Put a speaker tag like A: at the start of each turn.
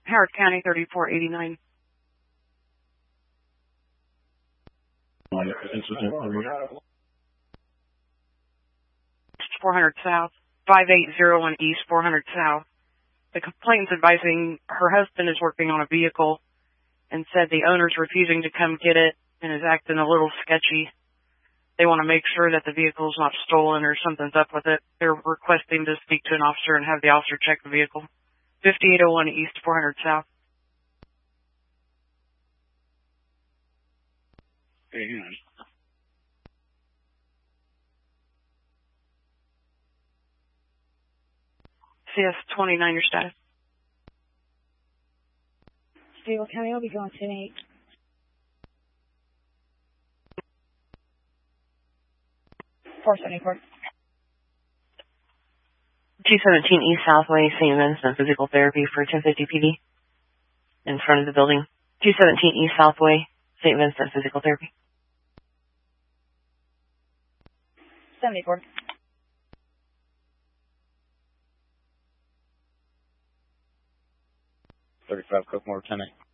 A: Howard County, 3489. 400 South, 5801 East, 400 South. The complainant's advising her husband is working on a vehicle and said the owner's refusing to come get it and is acting a little sketchy. They want to make sure that the vehicle's not stolen or something's up with it. They're requesting to speak to an officer and have the officer check the vehicle. 5801 East, 400 South. CS29, your status.
B: Stable County, I'll be going 10-8. $474.
C: 217 East Southway, St. Vincent Physical Therapy for 1050 PD in front of the building. 217 East Southway, St. Vincent Physical Therapy.
B: 74.
D: $35 Cookmore, 10-8.